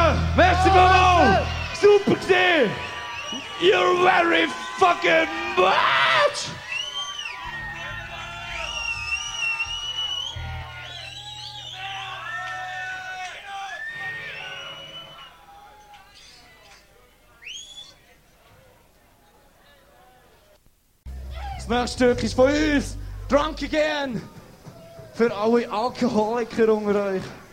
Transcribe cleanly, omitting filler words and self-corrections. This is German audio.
Merci Mama! Super gesehen! You're very fucking much! Das nächste Stück ist von uns. Drunk Again. Für alle Alkoholiker unter euch.